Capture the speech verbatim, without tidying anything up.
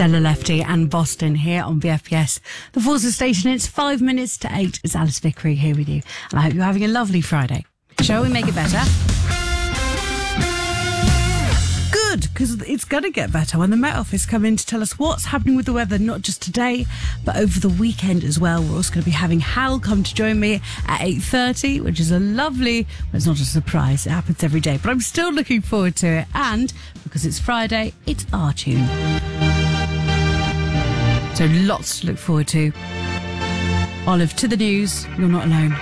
Stella Lefty and Boston here on B F P S, the Forza station. It's five minutes to eight. It's Alice Vickery here with you, and I hope you're having a lovely Friday. Shall we make it better? Good, because it's going to get better when the Met Office come in to tell us what's happening with the weather, not just today, but over the weekend as well. We're also going to be having Hal come to join me at eight thirty, which is a lovely, well, it's not a surprise, it happens every day, but I'm still looking forward to it. And because it's Friday, it's our tune. So lots to look forward to. Olive, to the news. You're not alone.